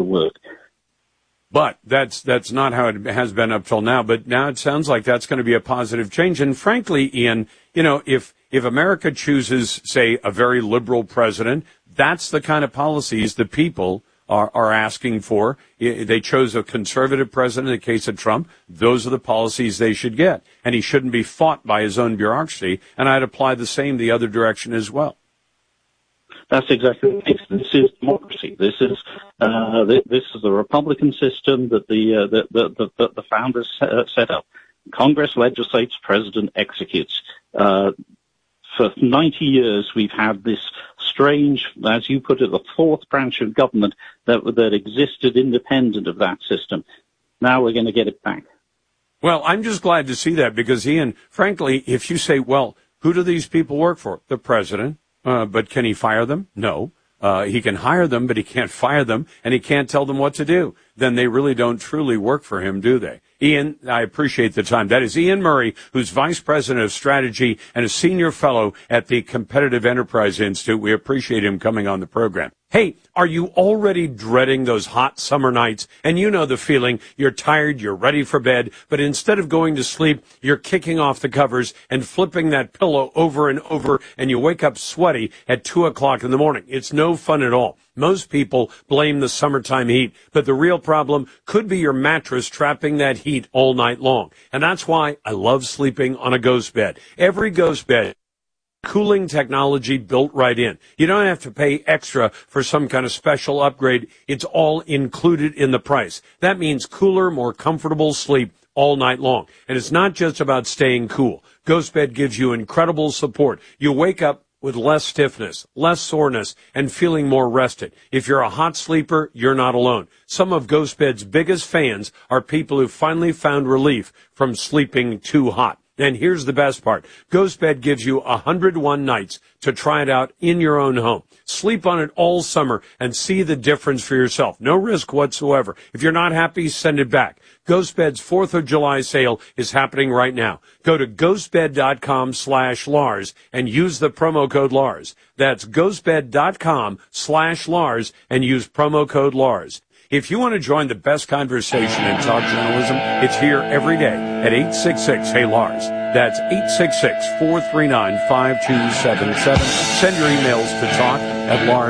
work. But that's not how it has been up till now. But now it sounds like that's going to be a positive change. And frankly, Ian, if America chooses, say, a very liberal president, that's the kind of policies the people are asking for. They chose a conservative president in the case of Trump. Those are the policies they should get. And he shouldn't be fought by his own bureaucracy. And I'd apply the same the other direction as well. That's exactly the case. This is democracy. This is the Republican system that the founders set up. Congress legislates, President executes. For 90 years, we've had this strange, as you put it, the fourth branch of government that existed independent of that system. Now we're going to get it back. Well, I'm just glad to see that because, Ian, frankly, if you say, well, who do these people work for? The president. But can he fire them? No. He can hire them, but he can't fire them, and he can't tell them what to do. Then they really don't truly work for him, do they? Ian, I appreciate the time. That is Ian Murray, who's Vice President of Strategy and a Senior Fellow at the Competitive Enterprise Institute. We appreciate him coming on the program. Hey, are you already dreading those hot summer nights? And you know the feeling. You're tired, you're ready for bed, but instead of going to sleep, you're kicking off the covers and flipping that pillow over and over, and you wake up sweaty at 2 o'clock in the morning. It's no fun at all. Most people blame the summertime heat, but the real problem could be your mattress trapping that heat all night long. And that's why I love sleeping on a Ghost bed. Every Ghost bed, cooling technology built right in. You don't have to pay extra for some kind of special upgrade. It's all included in the price. That means cooler, more comfortable sleep all night long. And it's not just about staying cool. Ghost Bed gives you incredible support. You wake up with less stiffness, less soreness, and feeling more rested. If you're a hot sleeper, you're not alone. Some of Ghost Bed's biggest fans are people who finally found relief from sleeping too hot. And here's the best part. Ghost Bed gives you 101 nights to try it out in your own home. Sleep on it all summer and see the difference for yourself. No risk whatsoever. If you're not happy, send it back. Ghost Bed's 4th of July sale is happening right now. Go to ghostbed.com/Lars and use the promo code Lars. That's ghostbed.com/Lars and use promo code Lars. If you want to join the best conversation in talk journalism, it's here every day at 866-HEY-LARS. That's 866-439-5277. Send your emails to talk@Lars.